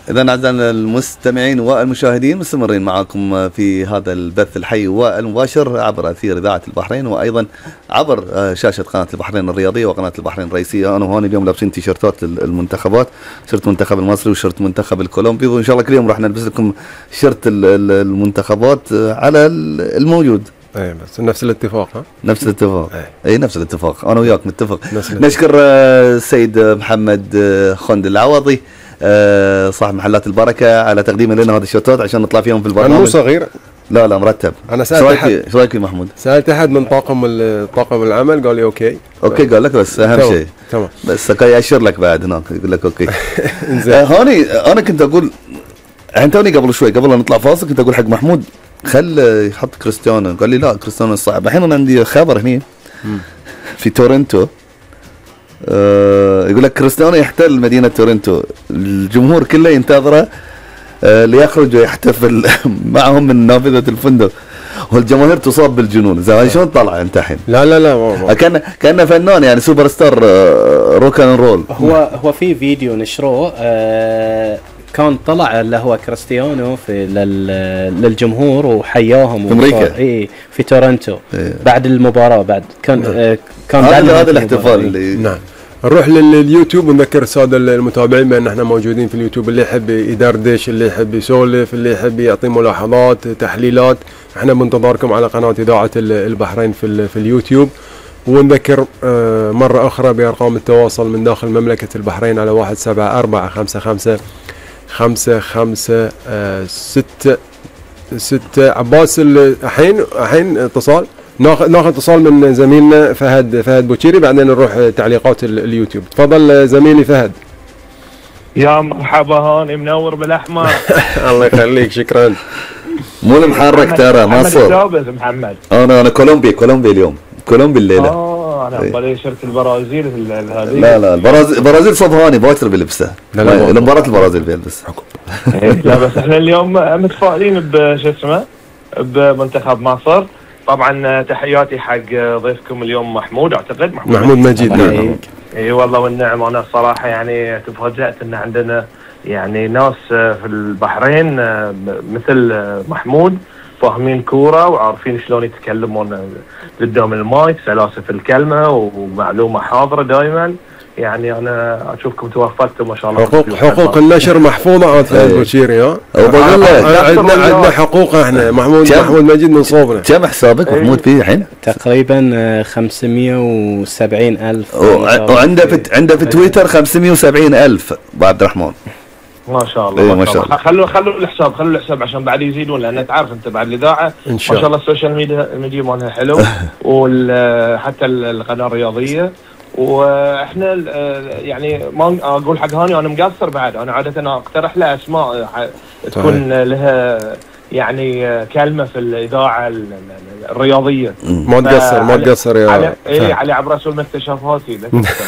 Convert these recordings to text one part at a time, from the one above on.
إذن أعزائنا المستمعين والمشاهدين مستمرين معكم في هذا البث الحي والمباشر عبر أثير إذاعة البحرين، وأيضا عبر شاشة قناة البحرين الرياضية وقناة البحرين الرئيسية. أنا وهون اليوم لابسين تيشيرتات المنتخبات، شرط منتخب المصري وشرط منتخب الكولومبي، وإن شاء الله كل يوم راح نلبس لكم شرط المنتخبات على الموجود. اي بس نفس الاتفاق. نفس الاتفاق. اي نفس الاتفاق، انا وياك متفق. نشكر السيد محمد خند العوضي صاحب محلات البركه على تقديمه لنا هذه الشوتات عشان نطلع فيهم في البرنامج. انا مو صغير، لا مرتب. انا سالت احد، شو رايك محمود؟ سالت احد من طاقم العمل قال لي اوكي قال لك، بس اهم شيء تمام، بس يأشر لك بعد هناك يقول لك اوكي. هوني انا كنت اقول توني قبل شوي قبل لا نطلع فاصل كنت اقول حق محمود خل يحط كريستيانو، قال لي لا كريستيانو صعب. الحين انا عندي خبر هني في تورنتو، يقول لك كريستيانو يحتل مدينة تورنتو، الجمهور كله ينتظره ليخرج ويحتفل معهم من نافذة الفندق، والجماهير تصاب بالجنون. زين شلون طلع انت الحين؟ لا كأنه فنان يعني سوبر ستار روك اند رول. هو في فيديو نشروه كان طلع اللي هو كريستيانو في للجمهور وحياهم في امريكا، في تورنتو بعد المباراة، بعد كان هذا الاحتفال اللي نعم. نروح لليوتيوب ونذكر السادة المتابعين بأن احنا موجودين في اليوتيوب، اللي يحب يدردش، اللي يحب يسولف، اللي يحب يعطي ملاحظات تحليلات، احنا بنتظركم على قناة إذاعة البحرين في اليوتيوب. ونذكر مرة أخرى بأرقام التواصل من داخل مملكة البحرين على 174555566. عباس الحين اتصال، ناخذ اتصال من زميلنا فهد بوشيري، بعدين نروح تعليقات اليوتيوب. تفضل زميلي فهد. يا مرحبا، هاني منور بالاحمر. الله يخليك، شكرا. مو المحرك ترى مصر. محمد انا كولومبي اليوم، كولومبي الليله. انا بالي شرت البرازيل هذه. لا البرازيل صوب هاني باكر بيلبسه، المباراة البرازيل بيلبس. لا بس احنا اليوم متفائلين بشو اسمه بمنتخب مصر. طبعا تحياتي حق ضيفكم اليوم محمود، اعتقد محمود مجيد. نعم. اي والله والنعم. انا الصراحه يعني تفاجأت ان عندنا يعني ناس في البحرين مثل محمود فاهمين كوره وعارفين شلون يتكلمون قدام المايك، سلاسة في الكلمه ومعلومه حاضره دائما. يعني انا اشوفكم توفقتوا ما شاء الله. حقوق النشر محفوظه عند فهد بوشيري. عندنا حقوق احنا. محمود مجيد من صوبنا. كم حسابك محمود فيه الحين؟ تقريبا 570,000. وعنده في تويتر 570,000 عبد الرحمن. ما شاء الله ما شاء الله. خلوا الحساب عشان بعد يزيدون، لان تعرف انت بعد الاذاعه ما شاء الله السوشيال ميديا مالها حلو، وحتى القناه الرياضيه. واحنا يعني ما اقول حق هاني انا مقصر بعد، انا عاده اقترح له اسماء تكون لها يعني كلمه في الاذاعه الرياضيه. ما تقصر يا علي عبد الرسول مكتشفاتي.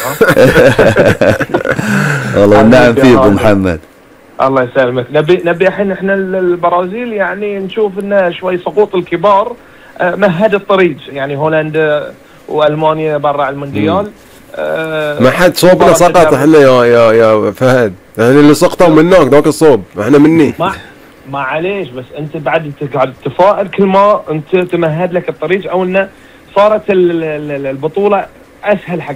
والله والنعم فيه ابو محمد. الله يسلمك. نبي الحين احنا البرازيل يعني نشوف انه شوي سقوط الكبار مهد الطريق، يعني هولندا والمانيا برا المونديال. ما حد صوبنا سقط احنا يا فهد، يعني اللي سقطوا منك ذاك الصوب احنا مني. ما عليش، بس انت بعد انت قاعد تتفائل كل ما انت تمهد لك الطريق، او انه صارت البطوله اسهل حق